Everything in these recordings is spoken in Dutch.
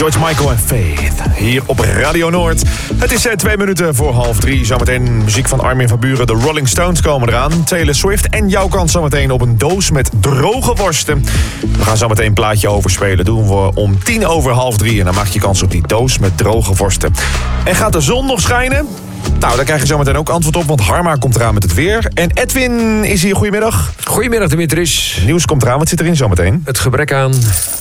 George Michael en Faith, hier op Radio Noord. Het is 2 minuten voor 2:30. Zometeen muziek van Armin van Buuren. De Rolling Stones komen eraan. Taylor Swift en jouw kans zometeen op een doos met droge worsten. We gaan zometeen een plaatje overspelen. Doen we om 2:50. En dan maak je kans op die doos met droge worsten. En gaat de zon nog schijnen? Nou, daar krijg je zometeen ook antwoord op, want Harma komt eraan met het weer. En Edwin is hier. Goedemiddag. Goedemiddag, Dimitris. Nieuws komt eraan. Wat zit erin zometeen? Het gebrek aan...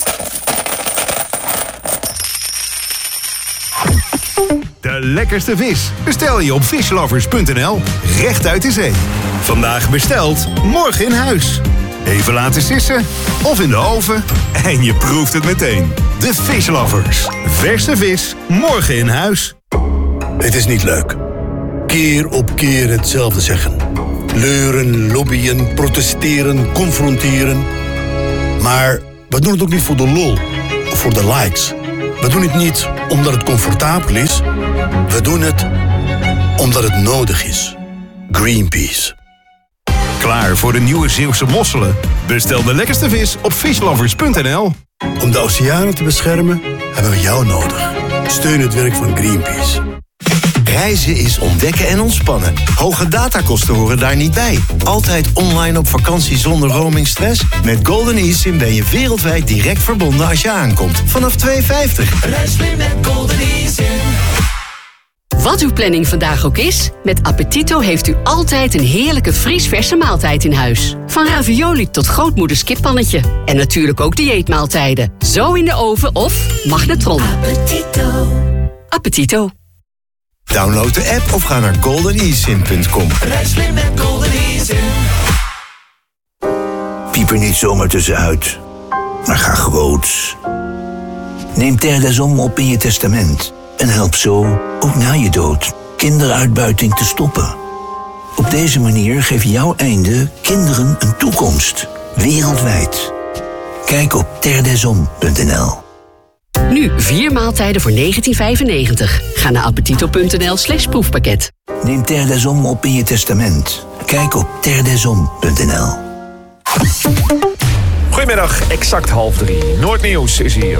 De lekkerste vis bestel je op fishlovers.nl, recht uit de zee. Vandaag besteld, morgen in huis. Even laten sissen of in de oven en je proeft het meteen. De Fishlovers. Verse vis, morgen in huis. Het is niet leuk. Keer op keer hetzelfde zeggen. Leuren, lobbyen, protesteren, confronteren. Maar we doen het ook niet voor de lol of voor de likes. We doen het niet omdat het comfortabel is. We doen het omdat het nodig is. Greenpeace. Klaar voor de nieuwe Zeeuwse mosselen? Bestel de lekkerste vis op fishlovers.nl. Om de oceanen te beschermen hebben we jou nodig. Steun het werk van Greenpeace. Reizen is ontdekken en ontspannen. Hoge datakosten horen daar niet bij. Altijd online op vakantie zonder roamingstress? Met Golden eSIM ben je wereldwijd direct verbonden als je aankomt. Vanaf €2,50. Reis mee met Golden eSIM. Wat uw planning vandaag ook is, met Appetito heeft u altijd een heerlijke vriesverse maaltijd in huis. Van ravioli tot grootmoeders kippannetje. En natuurlijk ook dieetmaaltijden. Zo in de oven of magnetron. Appetito. Appetito. Download de app of ga naar goldenesim.com. Reis mee met Golden eSIM. Piep er niet zomaar tussenuit, maar ga groots. Neem Terre des Hommes op in je testament en help zo, ook na je dood, kinderuitbuiting te stoppen. Op deze manier geef jouw einde kinderen een toekomst, wereldwijd. Kijk op terredeshommes.nl. Nu 4 maaltijden voor €19,95. Ga naar appetito.nl/proefpakket. Neem Terre des Hommes op in je testament. Kijk op terredeshommes.nl. Goedemiddag, exact 2:30. Noordnieuws is hier.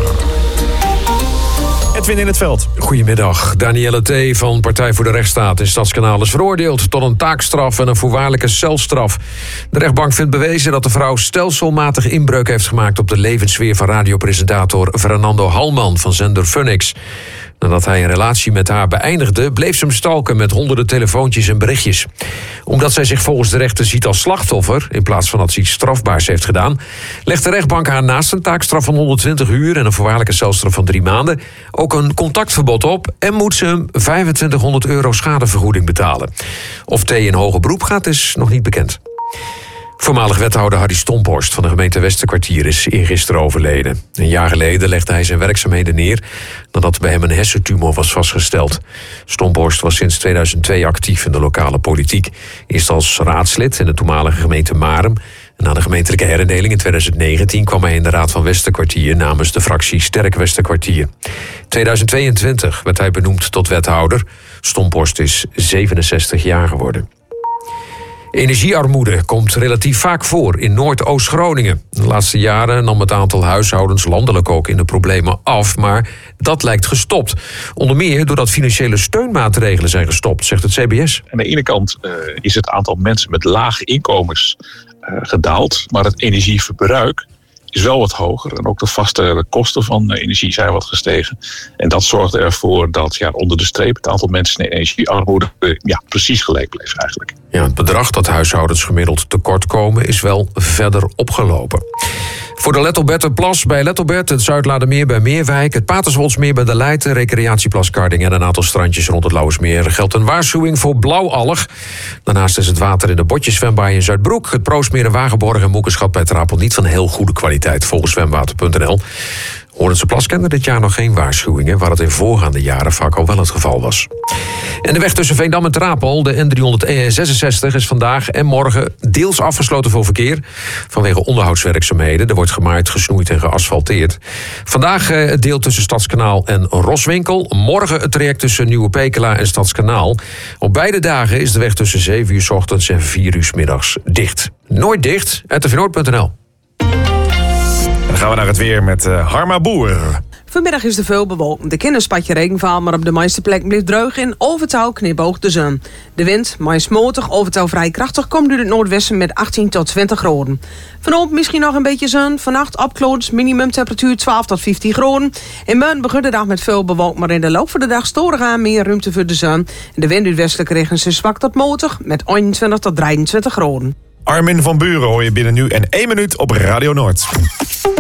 Edwin in het veld. Goedemiddag. Danielle T. van Partij voor de Rechtsstaat in Stadskanaal is veroordeeld tot een taakstraf en een voorwaardelijke celstraf. De rechtbank vindt bewezen dat de vrouw stelselmatig inbreuk heeft gemaakt op de levenssfeer van radiopresentator Fernando Halman van zender Funix. Nadat hij een relatie met haar beëindigde, bleef ze hem stalken met honderden telefoontjes en berichtjes. Omdat zij zich volgens de rechter ziet als slachtoffer, in plaats van dat ze iets strafbaars heeft gedaan, legt de rechtbank haar naast een taakstraf van 120 uur en een voorwaardelijke celstraf van 3 maanden ook een contactverbod op en moet ze hem €2500 schadevergoeding betalen. Of T in hoger beroep gaat, is nog niet bekend. Voormalig wethouder Harry Stomphorst van de gemeente Westerkwartier is eergisteren overleden. Een jaar geleden legde hij zijn werkzaamheden neer nadat bij hem een hersentumor was vastgesteld. Stomphorst was sinds 2002 actief in de lokale politiek. Eerst als raadslid in de toenmalige gemeente Marum. En na de gemeentelijke herindeling in 2019 kwam hij in de Raad van Westerkwartier namens de fractie Sterk Westerkwartier. In 2022 werd hij benoemd tot wethouder. Stomphorst is 67 jaar geworden. Energiearmoede komt relatief vaak voor in Noordoost-Groningen. De laatste jaren nam het aantal huishoudens landelijk ook in de problemen af, maar dat lijkt gestopt. Onder meer doordat financiële steunmaatregelen zijn gestopt, zegt het CBS. Aan de ene kant is het aantal mensen met lage inkomens gedaald, maar het energieverbruik is wel wat hoger. En ook de vaste kosten van energie zijn wat gestegen. En dat zorgde ervoor dat onder de streep het aantal mensen in energiearmoede precies gelijk bleef eigenlijk. Ja, het bedrag dat huishoudens gemiddeld tekort komen is wel verder opgelopen. Voor de Lettelberterplas bij Lettelbert, het Zuidladermeer bij Meerwijk, het Paterswoldsmeer bij de Leijten, recreatieplas Karding en een aantal strandjes rond het Lauwersmeer geldt een waarschuwing voor blauwalg. Daarnaast is het water in de Botjeszwembaai in Zuidbroek, het Proosmeer in Wagenborg en Moekenschap bij Trapel niet van heel goede kwaliteit volgens zwemwater.nl. Hoornse Plas kende dit jaar nog geen waarschuwingen, waar het in voorgaande jaren vaak al wel het geval was. En de weg tussen Veendam en Trapel, de N366, is vandaag en morgen deels afgesloten voor verkeer vanwege onderhoudswerkzaamheden. Er wordt gemaaid, gesnoeid en geasfalteerd. Vandaag het deel tussen Stadskanaal en Roswinkel. Morgen het traject tussen Nieuwe Pekela en Stadskanaal. Op beide dagen is de weg tussen 7 uur 's ochtends en 4 uur 's middags dicht. Nooit dicht, @tvnoord.nl. Dan gaan we naar het weer met Harma Boer. Vanmiddag is er veel bewolkt. De kinderspatje regenval, maar op de meeste plekken blijft droog in. Overtouw knipoog de zon. De wind, maar smotig, overtouw vrij krachtig, komt uit het noordwesten met 18 tot 20 graden. Vanavond misschien nog een beetje zon. Vannacht opkloots, minimumtemperatuur 12 tot 15 graden. In morgen begint de dag met veel bewolkt, maar in de loop van de dag storen aan meer ruimte voor de zon. De wind uit westelijke richting is zwak tot matig met 21 tot 23 graden. Armin van Buuren hoor je binnen nu en 1 minuut op Radio Noord.